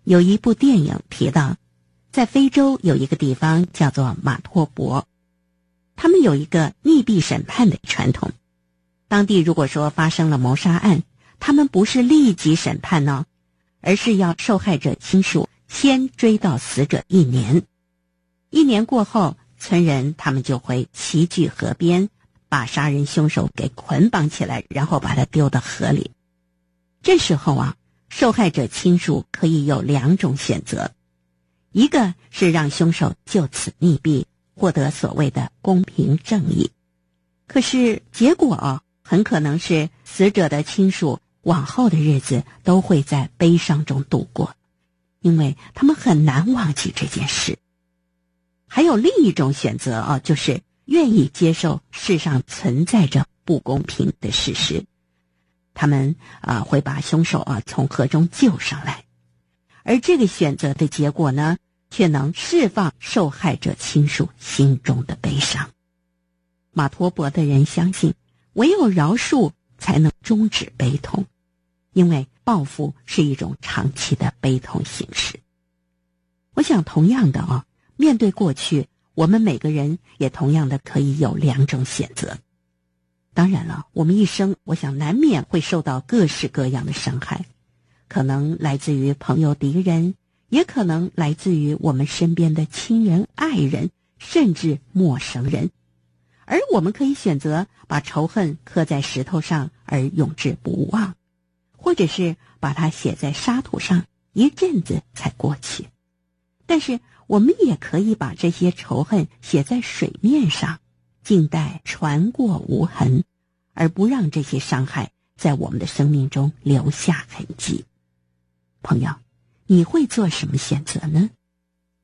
有一部电影提到，在非洲有一个地方叫做马托伯，他们有一个溺毙审判的传统。当地如果说发生了谋杀案，他们不是立即审判呢，而是要受害者亲属先追悼死者1年。1年过后，村人他们就会齐聚河边，把杀人凶手给捆绑起来，然后把他丢到河里。这时候啊，受害者亲属可以有2种选择，一个是让凶手就此溺毙，获得所谓的公平正义。可是结果很可能是死者的亲属往后的日子都会在悲伤中度过，因为他们很难忘记这件事。还有另一种选择就是愿意接受世上存在着不公平的事实。他们会把凶手从河中救上来，而这个选择的结果呢，却能释放受害者亲属心中的悲伤。马托伯的人相信，唯有饶恕才能终止悲痛，因为报复是一种长期的悲痛形式。我想同样的面对过去，我们每个人也同样的可以有2种选择。当然了，我们一生我想难免会受到各式各样的伤害，可能来自于朋友敌人，也可能来自于我们身边的亲人爱人，甚至陌生人。而我们可以选择把仇恨刻在石头上而永志不忘，或者是把它写在沙土上，一阵子才过去。但是我们也可以把这些仇恨写在水面上，静待船过无痕，而不让这些伤害在我们的生命中留下痕迹。朋友，你会做什么选择呢？